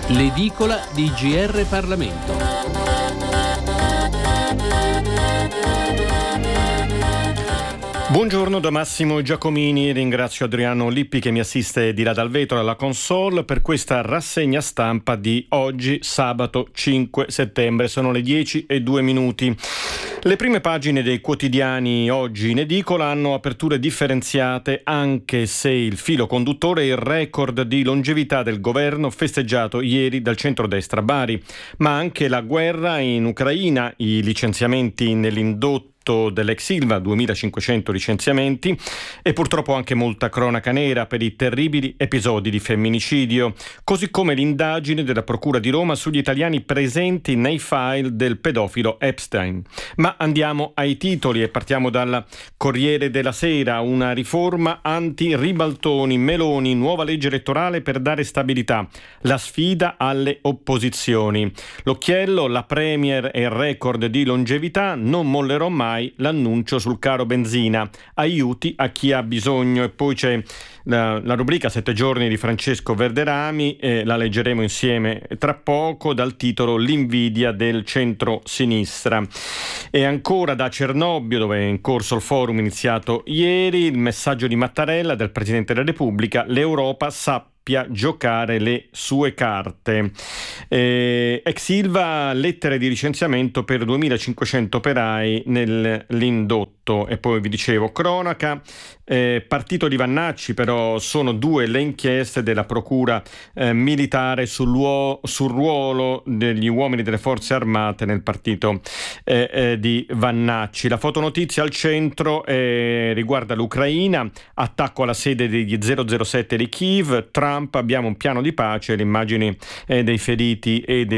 L'edicola di GR Parlamento. Buongiorno da Massimo Giacomini, ringrazio Adriano Lippi che mi assiste di là dal vetro alla console per questa rassegna stampa di oggi, sabato 5 settembre, sono le 10:02. Le prime pagine dei quotidiani oggi in edicola hanno aperture differenziate, anche se il filo conduttore è il record di longevità del governo festeggiato ieri dal centrodestra Bari, ma anche la guerra in Ucraina, i licenziamenti nell'indotto dell'ex Ilva, 2500 licenziamenti, e purtroppo anche molta cronaca nera per i terribili episodi di femminicidio, così come l'indagine della Procura di Roma sugli italiani presenti nei file del pedofilo Epstein. Ma andiamo ai titoli e partiamo dal Corriere della Sera. Una riforma anti-ribaltoni, Meloni, nuova legge elettorale per dare stabilità, la sfida alle opposizioni. L'occhiello, la Premier e il record di longevità, non mollerò mai, l'annuncio sul caro benzina, aiuti a chi ha bisogno. E poi c'è la rubrica 7 giorni di Francesco Verderami, la leggeremo insieme tra poco, dal titolo L'invidia del centro-sinistra. E ancora da Cernobbio, dove è in corso il forum iniziato ieri, il messaggio di Mattarella, del Presidente della Repubblica: l'Europa sappia giocare le sue carte. Ex Ilva, lettere di licenziamento per 2500 operai nell'indotto. E poi vi dicevo cronaca, partito di Vannacci, però sono due le inchieste della procura militare sul ruolo degli uomini delle forze armate nel partito di Vannacci. La fotonotizia al centro riguarda l'Ucraina, attacco alla sede degli 007 di Kiev, Trump, abbiamo un piano di pace, le immagini dei feriti e dei